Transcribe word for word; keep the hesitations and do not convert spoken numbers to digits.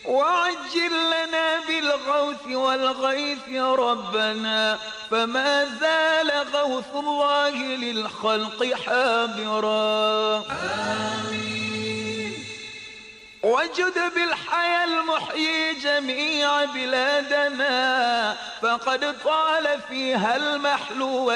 وعجل لنا بالغوث والغيث يا ربنا، فما زال غوث الله للخلق حاضرا. آمين. وجد بالحياة المحيي جميع بلادنا، فقد طال فيها المحلول